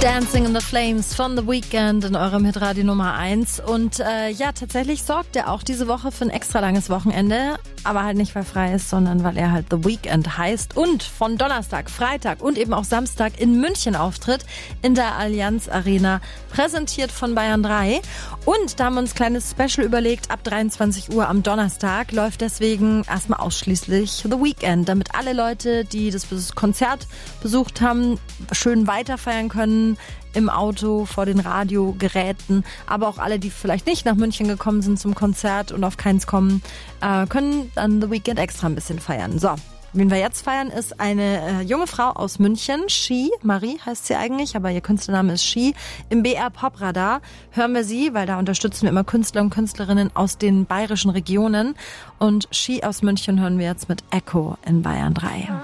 Dancing in the Flames von The Weeknd in eurem Hitradio Nummer 1. Und tatsächlich sorgt er auch diese Woche für ein extra langes Wochenende. Aber halt nicht, weil frei ist, sondern weil er halt The Weeknd heißt. Und von Donnerstag, Freitag und eben auch Samstag in München auftritt. In der Allianz Arena. Präsentiert von Bayern 3. Und da haben wir uns ein kleines Special überlegt. Ab 23 Uhr am Donnerstag läuft deswegen erstmal ausschließlich The Weeknd. Damit alle Leute, die das Konzert besucht haben, schön weiterfeiern können. Im Auto, vor den Radiogeräten, aber auch alle, die vielleicht nicht nach München gekommen sind zum Konzert und auf keins kommen, können dann The Weeknd extra ein bisschen feiern. So, wen wir jetzt feiern, ist eine junge Frau aus München, She, Marie heißt sie eigentlich, aber ihr Künstlername ist She. Im BR Popradar hören wir sie, weil da unterstützen wir immer Künstler und Künstlerinnen aus den bayerischen Regionen. Und She aus München hören wir jetzt mit Echo in Bayern 3.